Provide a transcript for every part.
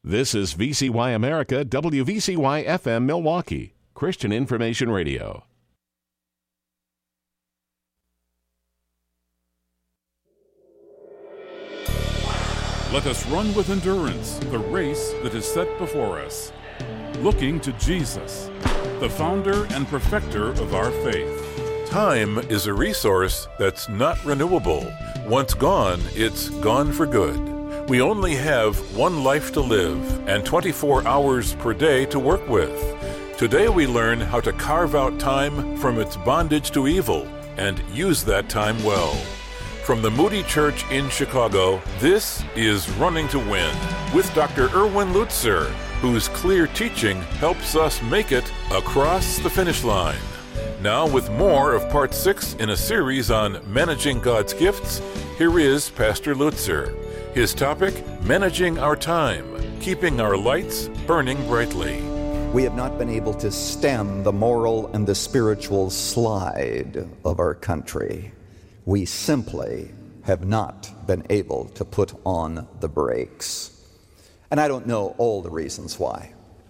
This is VCY America, WVCY FM Milwaukee, Christian Information Radio. Let us run with endurance the race that is set before us, looking to Jesus, the founder and perfecter of our faith. Time is a resource that's not renewable. Once gone, it's gone for good. We only have one life to live and 24 hours per day to work with. Today we learn how to carve out time from its bondage to evil and use that time well. From the Moody Church in Chicago, this is Running to Win with Dr. Erwin Lutzer, whose clear teaching helps us make it across the finish line. Now with more of Part 6 in a series on managing God's gifts, here is Pastor Lutzer. His topic, managing our time, keeping our lights burning brightly. We have not been able to stem the moral and the spiritual slide of our country. We simply have not been able to put on the brakes. And I don't know all the reasons why.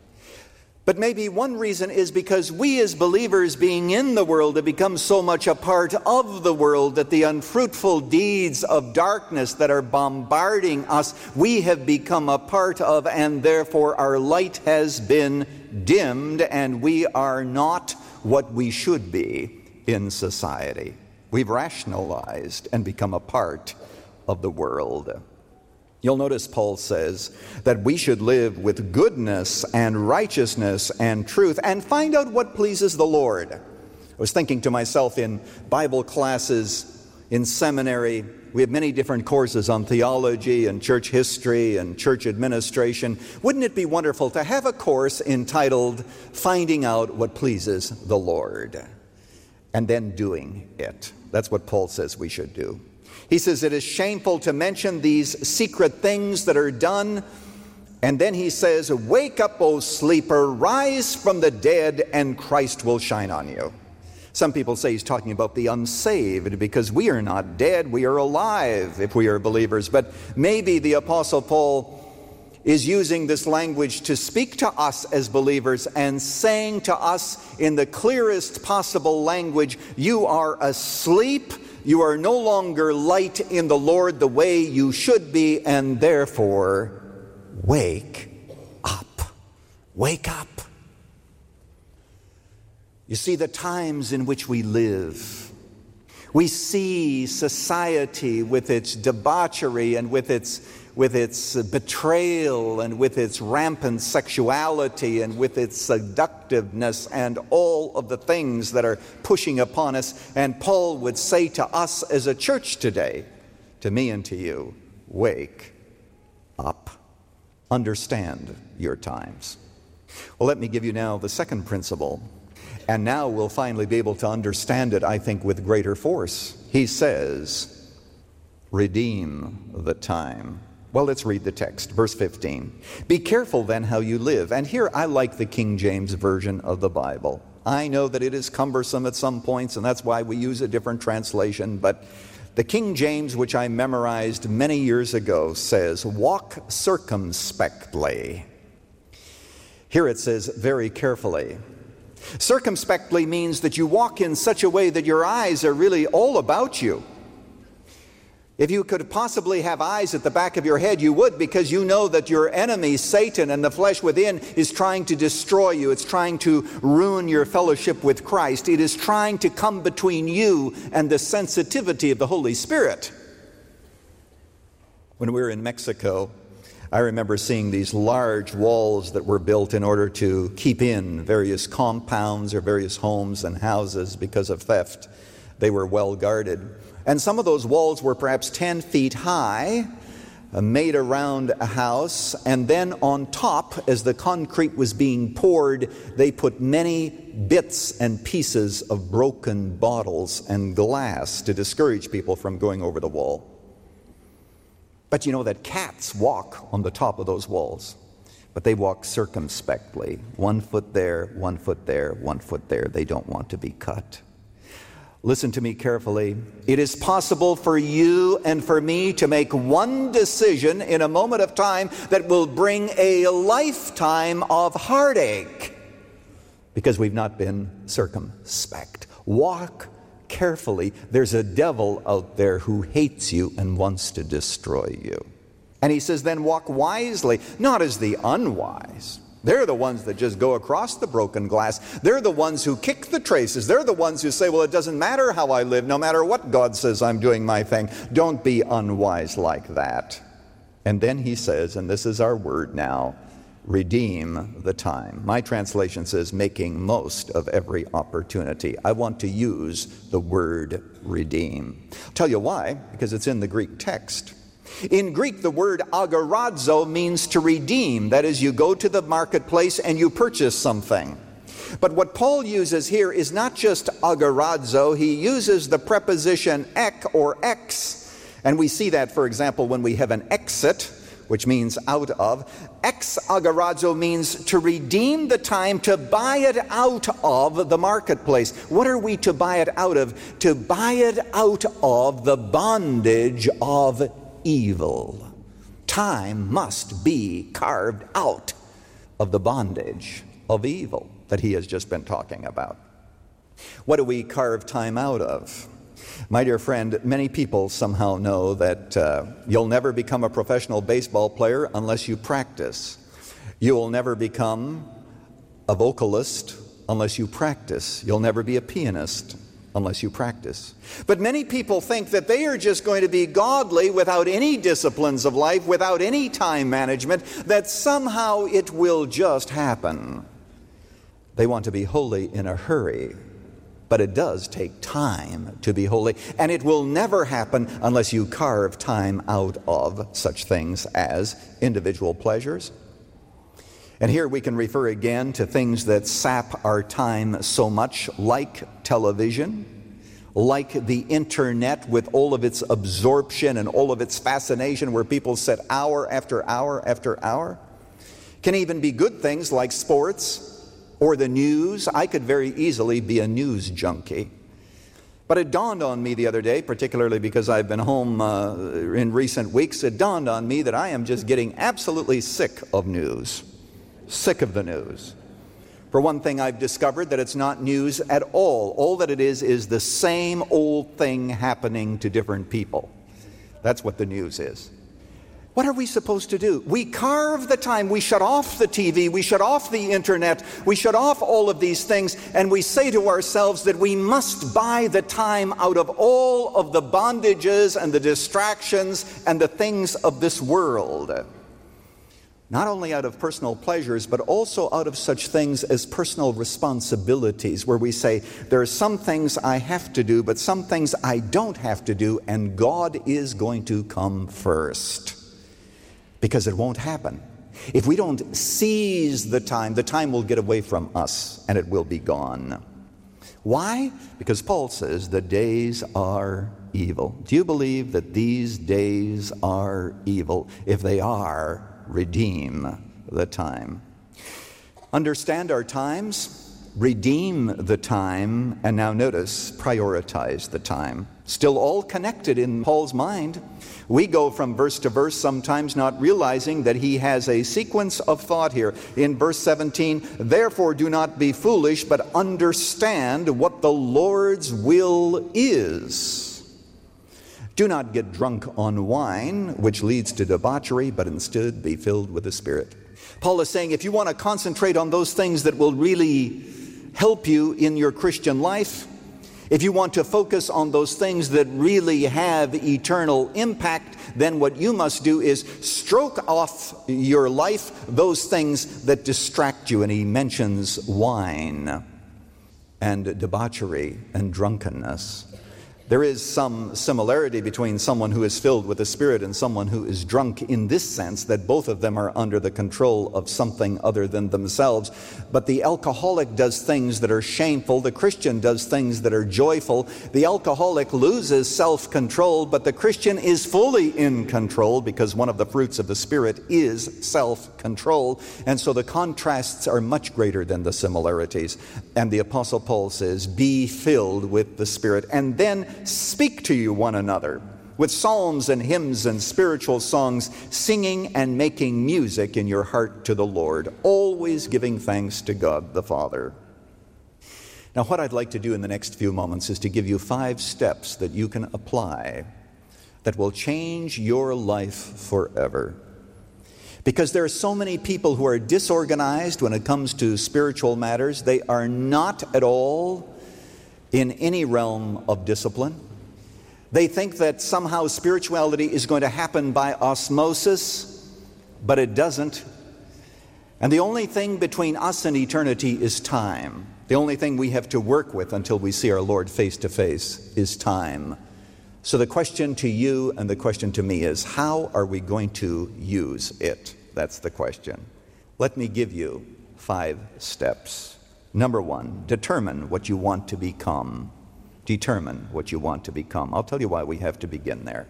But maybe one reason is because we as believers being in the world have become so much a part of the world that the unfruitful deeds of darkness that are bombarding us, we have become a part of, and therefore our light has been dimmed and we are not what we should be in society. We've rationalized and become a part of the world. You'll notice Paul says that we should live with goodness and righteousness and truth and find out what pleases the Lord. I was thinking to myself in Bible classes in seminary, we have many different courses on theology and church history and church administration. Wouldn't it be wonderful to have a course entitled Finding Out What Pleases the Lord and then doing it? That's what Paul says we should do. He says it is shameful to mention these secret things that are done. And then he says, wake up, O sleeper, rise from the dead, and Christ will shine on you. Some people say he's talking about the unsaved because we are not dead, we are alive if we are believers. But maybe the Apostle Paul is using this language to speak to us as believers and saying to us in the clearest possible language, you are asleep. You are no longer light in the Lord the way you should be, and therefore, wake up. Wake up. You see, the times in which we live, we see society with its debauchery and with its betrayal and with its rampant sexuality and with its seductiveness and all of the things that are pushing upon us. And Paul would say to us as a church today, to me and to you, wake up. Understand your times. Well, let me give you now the second principle. And now we'll finally be able to understand it, I think, with greater force. He says, redeem the time. Well, let's read the text, verse 15. Be careful then how you live. And here I like the King James Version of the Bible. I know that it is cumbersome at some points, and that's why we use a different translation. But the King James, which I memorized many years ago, says, walk circumspectly. Here it says, very carefully. Circumspectly means that you walk in such a way that your eyes are really all about you. If you could possibly have eyes at the back of your head, you would, because you know that your enemy, Satan, and the flesh within is trying to destroy you. It's trying to ruin your fellowship with Christ. It is trying to come between you and the sensitivity of the Holy Spirit. When we were in Mexico, I remember seeing these large walls that were built in order to keep in various compounds or various homes and houses because of theft. They were well guarded. And some of those walls were perhaps 10 feet high, made around a house. And then on top, as the concrete was being poured, they put many bits and pieces of broken bottles and glass to discourage people from going over the wall. But you know that cats walk on the top of those walls. But they walk circumspectly. 1 foot there, 1 foot there, 1 foot there. They don't want to be cut. Listen to me carefully. It is possible for you and for me to make one decision in a moment of time that will bring a lifetime of heartache because we've not been circumspect. Walk carefully. There's a devil out there who hates you and wants to destroy you. And he says, then walk wisely, not as the unwise. They're the ones that just go across the broken glass. They're the ones who kick the traces. They're the ones who say, well, it doesn't matter how I live, no matter what God says I'm doing my thing. Don't be unwise like that. And then he says, and this is our word now, redeem the time. My translation says making most of every opportunity. I want to use the word redeem. I'll tell you why, because it's in the Greek text. In Greek, the word agorazo means to redeem. That is, you go to the marketplace and you purchase something. But what Paul uses here is not just agorazo. He uses the preposition ek or ex. And we see that, for example, when we have an exit, which means out of. Ex agorazo means to redeem the time, to buy it out of the marketplace. What are we to buy it out of? To buy it out of the bondage of evil. Time must be carved out of the bondage of evil that he has just been talking about. What do we carve time out of? My dear friend, many people somehow know that you'll never become a professional baseball player unless you practice. You'll never become a vocalist unless you practice. You'll never be a pianist unless you practice. But many people think that they are just going to be godly without any disciplines of life, without any time management, that somehow it will just happen. They want to be holy in a hurry, but it does take time to be holy, and it will never happen unless you carve time out of such things as individual pleasures. And here we can refer again to things that sap our time so much, like television, like the internet with all of its absorption and all of its fascination, where people sit hour after hour after hour. Can even be good things like sports or the news. I could very easily be a news junkie. But it dawned on me the other day, particularly because I've been home in recent weeks, it dawned on me that I am just getting absolutely sick of news. Sick of the news. For one thing, I've discovered that it's not news at all. All that it is the same old thing happening to different people. That's what the news is. What are we supposed to do? We carve the time. We shut off the TV. We shut off the internet. We shut off all of these things. And we say to ourselves that we must buy the time out of all of the bondages and the distractions and the things of this world. Not only out of personal pleasures, but also out of such things as personal responsibilities, where we say, there are some things I have to do, but some things I don't have to do, and God is going to come first. Because it won't happen. If we don't seize the time will get away from us, and it will be gone. Why? Because Paul says the days are evil. Do you believe that these days are evil? If they are, redeem the time. Understand our times, redeem the time, and now notice, prioritize the time. Still all connected in Paul's mind. We go from verse to verse, sometimes not realizing that he has a sequence of thought here. In verse 17, therefore do not be foolish, but understand what the Lord's will is. Do not get drunk on wine, which leads to debauchery, but instead be filled with the Spirit. Paul is saying if you want to concentrate on those things that will really help you in your Christian life, if you want to focus on those things that really have eternal impact, then what you must do is stroke off your life those things that distract you. And he mentions wine and debauchery and drunkenness. There is some similarity between someone who is filled with the Spirit and someone who is drunk in this sense, that both of them are under the control of something other than themselves. But the alcoholic does things that are shameful. The Christian does things that are joyful. The alcoholic loses self-control, but the Christian is fully in control, because one of the fruits of the Spirit is self-control. And so the contrasts are much greater than the similarities. And the Apostle Paul says, be filled with the Spirit, and then speak to you one another with psalms and hymns and spiritual songs, singing and making music in your heart to the Lord, always giving thanks to God the Father. Now, what I'd like to do in the next few moments is to give you 5 steps that you can apply that will change your life forever. Because there are so many people who are disorganized when it comes to spiritual matters. They are not at all in any realm of discipline. They think that somehow spirituality is going to happen by osmosis, but it doesn't. And the only thing between us and eternity is time. The only thing we have to work with until we see our Lord face to face is time. So the question to you and the question to me is, how are we going to use it? That's the question. Let me give you 5 steps. Number 1, determine what you want to become. Determine what you want to become. I'll tell you why we have to begin there.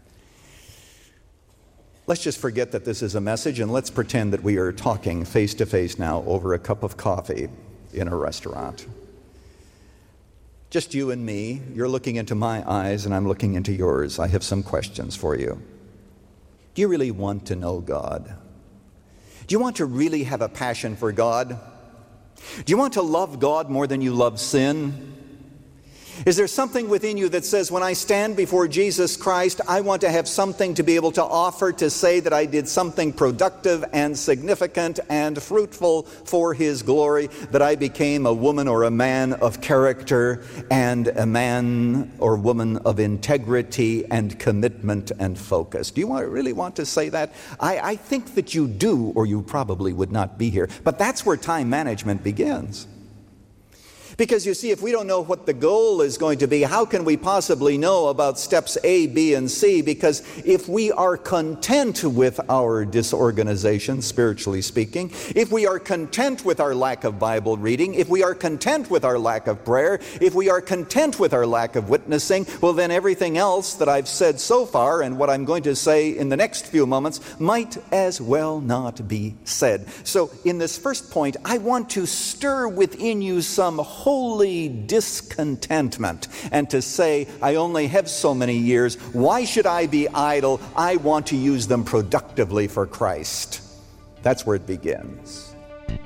Let's just forget that this is a message, and let's pretend that we are talking face to face now over a cup of coffee in a restaurant. Just you and me. You're looking into my eyes, and I'm looking into yours. I have some questions for you. Do you really want to know God? Do you want to really have a passion for God? Do you want to love God more than you love sin? Is there something within you that says, when I stand before Jesus Christ, I want to have something to be able to offer, to say that I did something productive and significant and fruitful for His glory, that I became a woman or a man of character and a man or woman of integrity and commitment and focus? Do you really want to say that? I think that you do, or you probably would not be here. But that's where time management begins. Because you see, if we don't know what the goal is going to be, how can we possibly know about steps A, B, and C? Because if we are content with our disorganization, spiritually speaking, if we are content with our lack of Bible reading, if we are content with our lack of prayer, if we are content with our lack of witnessing, well, then everything else that I've said so far and what I'm going to say in the next few moments might as well not be said. So in this first point, I want to stir within you some holy discontentment, and to say, I only have so many years. Why should I be idle? I want to use them productively for Christ. That's where it begins.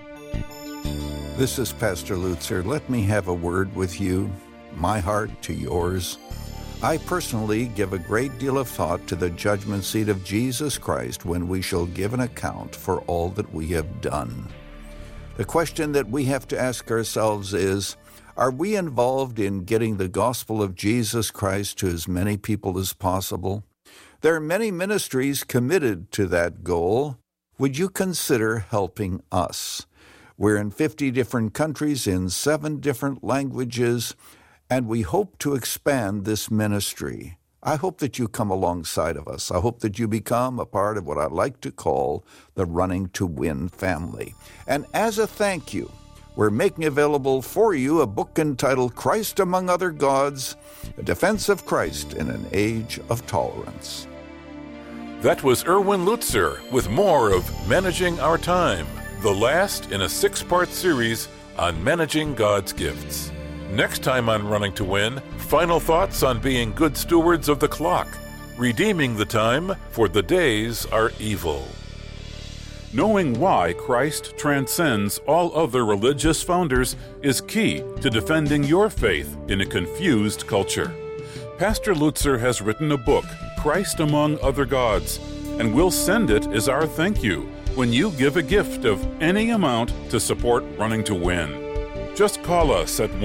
This is Pastor Lutzer. Let me have a word with you, my heart to yours. I personally give a great deal of thought to the judgment seat of Jesus Christ when we shall give an account for all that we have done. The question that we have to ask ourselves is, are we involved in getting the gospel of Jesus Christ to as many people as possible? There are many ministries committed to that goal. Would you consider helping us? We're in 50 different countries in 7 different languages, and we hope to expand this ministry. I hope that you come alongside of us. I hope that you become a part of what I like to call the Running to Win family. And as a thank you, we're making available for you a book entitled Christ Among Other Gods, A Defense of Christ in an Age of Tolerance. That was Erwin Lutzer with more of Managing Our Time, the last in a 6-part series on managing God's gifts. Next time on Running to Win, final thoughts on being good stewards of the clock, redeeming the time, for the days are evil. Knowing why Christ transcends all other religious founders is key to defending your faith in a confused culture. Pastor Lutzer has written a book, Christ Among Other Gods, and we'll send it as our thank you when you give a gift of any amount to support Running to Win. Just call us at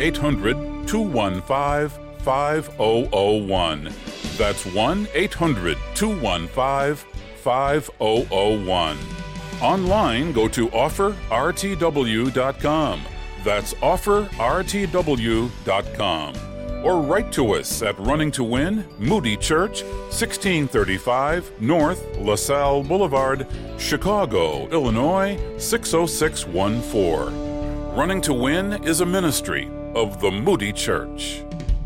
1-800-215-5001. That's 1-800-215-5001. Online, go to offerrtw.com. That's offerrtw.com. or write to us at Running to Win, Moody Church, 1635 North LaSalle Boulevard, Chicago, Illinois, 60614. Running to Win is a ministry of the Moody Church.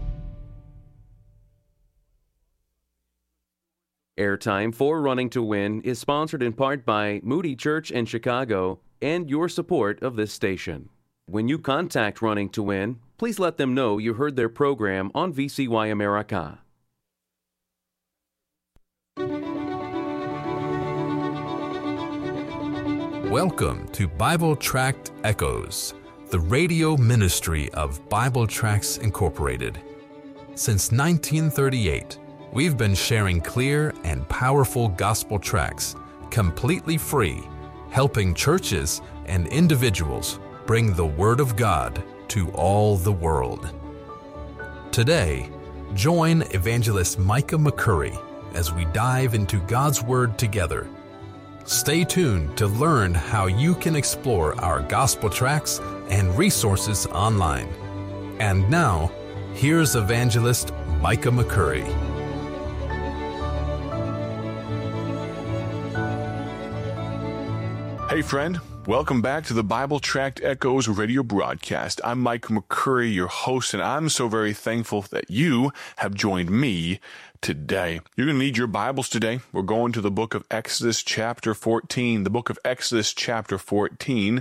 Airtime for Running to Win is sponsored in part by Moody Church in Chicago and your support of this station. When you contact Running to Win, please let them know you heard their program on VCY America. Welcome to Bible Tract Echoes, the radio ministry of Bible Tracts Incorporated. Since 1938, we've been sharing clear and powerful gospel tracts, completely free, helping churches and individuals bring the Word of God to all the world. Today, join Evangelist Micah McCurry as we dive into God's Word together. Stay tuned to learn how you can explore our gospel tracts and resources online. And now, here's Evangelist Micah McCurry. Hey friend, welcome back to the Bible Tract Echoes radio broadcast. I'm Mike McCurry, your host, and I'm so very thankful that you have joined me today. You're going to need your Bibles today. We're going to the book of Exodus chapter 14. The book of Exodus chapter 14.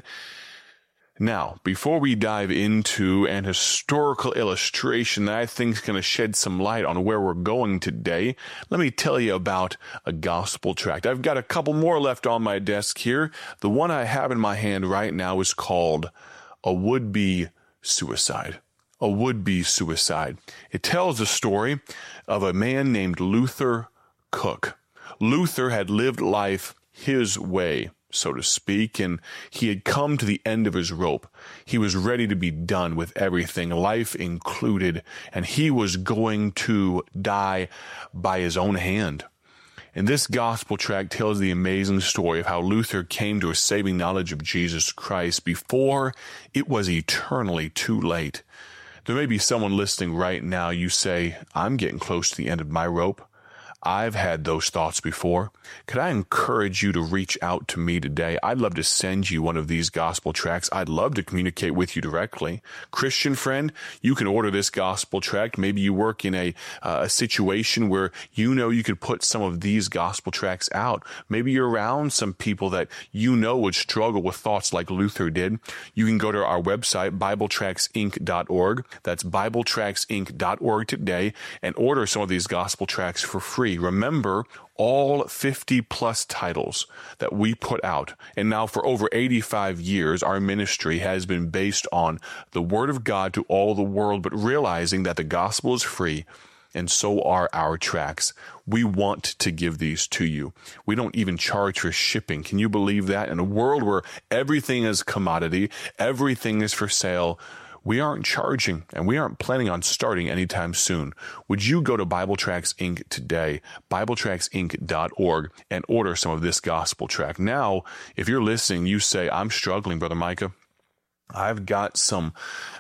Now, before we dive into an historical illustration that I think is going to shed some light on where we're going today, let me tell you about a gospel tract. I've got a couple more left on my desk here. The one I have in my hand right now is called A Would-Be Suicide. A Would-Be Suicide. It tells the story of a man named Luther Cook. Luther had lived life his way, so to speak, and he had come to the end of his rope. He was ready to be done with everything, life included, and he was going to die by his own hand. And this gospel tract tells the amazing story of how Luther came to a saving knowledge of Jesus Christ before it was eternally too late. There may be someone listening right now, you say, I'm getting close to the end of my rope. I've had those thoughts before. Could I encourage you to reach out to me today? I'd love to send you one of these gospel tracts. I'd love to communicate with you directly. Christian friend, you can order this gospel tract. Maybe you work in a situation where you know you could put some of these gospel tracts out. Maybe you're around some people that you know would struggle with thoughts like Luther did. You can go to our website, BibleTractsInc.org. That's BibleTractsInc.org today and order some of these gospel tracts for free. Remember, all 50-plus titles that we put out, and now for over 85 years, our ministry has been based on the Word of God to all the world, but realizing that the gospel is free, and so are our tracts. We want to give these to you. We don't even charge for shipping. Can you believe that? In a world where everything is commodity, everything is for sale, we aren't charging, and we aren't planning on starting anytime soon. Would you go to Bible Tracts Inc. today, BibleTractsInc.org, and order some of this gospel tract? Now, if you're listening, you say, I'm struggling, Brother Micah. I've got some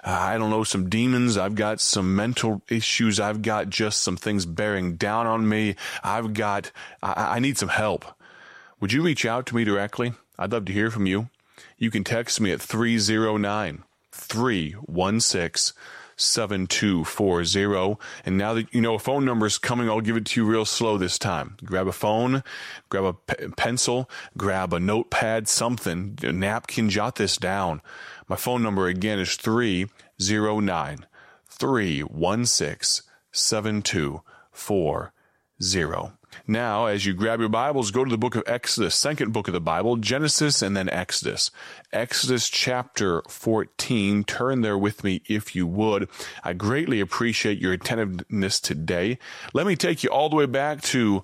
demons. I've got some mental issues. I've got just some things bearing down on me. I need some help. Would you reach out to me directly? I'd love to hear from you. You can text me at 309-316-7240. And now that you know a phone number is coming, I'll give it to you real slow this time. Grab a phone, grab a pencil, grab a notepad, something, a napkin, jot this down. My phone number again is 309-316-7240. Now, as you grab your Bibles, go to the book of Exodus, second book of the Bible, Genesis and then Exodus. Exodus chapter 14. Turn there with me if you would. I greatly appreciate your attentiveness today. Let me take you all the way back to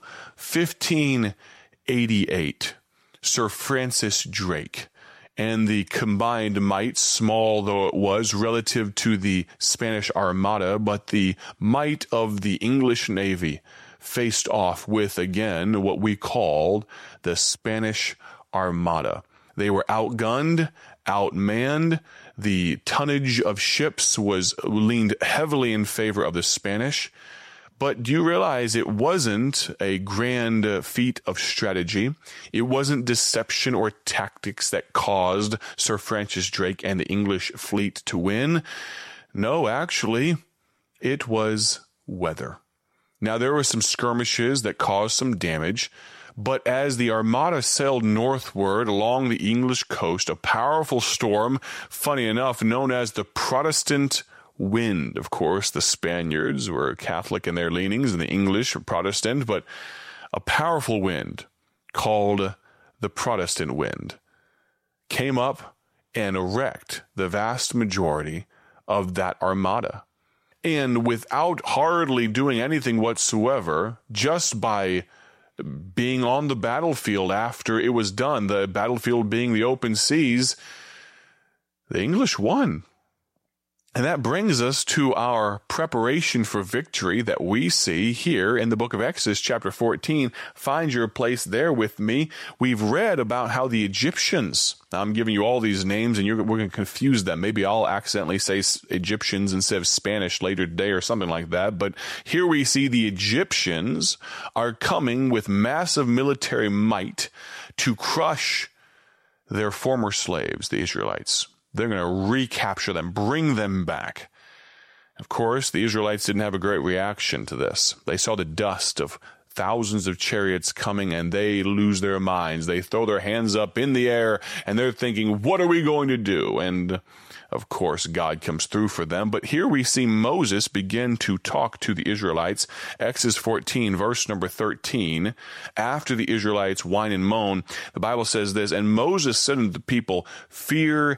1588. Sir Francis Drake and the combined might, small though it was relative to the Spanish Armada, but the might of the English Navy faced off with, again, what we called the Spanish Armada. They were outgunned, outmanned. The tonnage of ships was leaned heavily in favor of the Spanish. But do you realize it wasn't a grand feat of strategy? It wasn't deception or tactics that caused Sir Francis Drake and the English fleet to win. No, actually, it was weather. Now, there were some skirmishes that caused some damage, but as the Armada sailed northward along the English coast, a powerful storm, funny enough, known as the Protestant wind. Of course, the Spaniards were Catholic in their leanings and the English were Protestant, but a powerful wind called the Protestant wind came up and wrecked the vast majority of that armada. And without hardly doing anything whatsoever, just by being on the battlefield after it was done, the battlefield being the open seas, the English won. And that brings us to our preparation for victory that we see here in the book of Exodus, chapter 14. Find your place there with me. We've read about how the Egyptians, now I'm giving you all these names and we're going to confuse them. Maybe I'll accidentally say Egyptians instead of Spanish later today or something like that. But here we see the Egyptians are coming with massive military might to crush their former slaves, the Israelites. They're going to recapture them, bring them back. Of course, the Israelites didn't have a great reaction to this. They saw the dust of thousands of chariots coming and they lose their minds. They throw their hands up in the air and they're thinking, what are we going to do? And of course, God comes through for them. But here we see Moses begin to talk to the Israelites. Exodus 14, verse number 13. After the Israelites whine and moan, the Bible says this, and Moses said unto the people, fear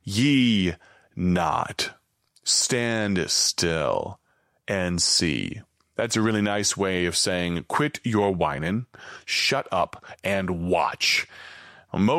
ye not. Stand still and see. That's a really nice way of saying, quit your whining, shut up, and watch.